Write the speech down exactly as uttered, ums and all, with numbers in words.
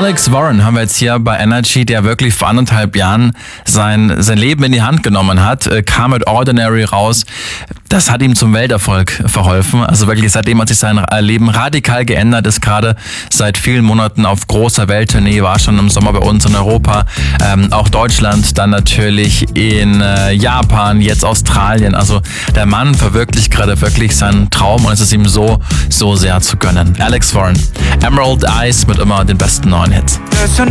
Alex Warren haben wir jetzt hier bei Energy, der wirklich vor anderthalb Jahren sein, sein Leben in die Hand genommen hat, kam mit Ordinary raus. Das hat ihm zum Welterfolg verholfen. Also wirklich, seitdem hat sich sein Leben radikal geändert, ist gerade seit vielen Monaten auf großer Welttournee, war schon im Sommer bei uns in Europa, ähm, auch Deutschland, dann natürlich in äh, Japan, jetzt Australien. Also der Mann verwirklicht gerade wirklich seinen Traum und es ist ihm so, so sehr zu gönnen. Alex Warren, Emerald Eyes mit immer den besten neuen Hits. There's a